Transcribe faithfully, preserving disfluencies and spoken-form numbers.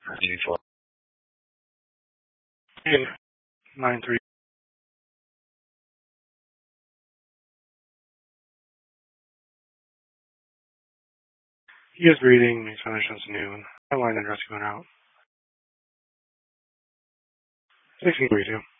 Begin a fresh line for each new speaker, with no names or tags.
eighty-four.
And nine three. He is breathing. He's finished since noon. My line and rescue went out. sixteen forty-two.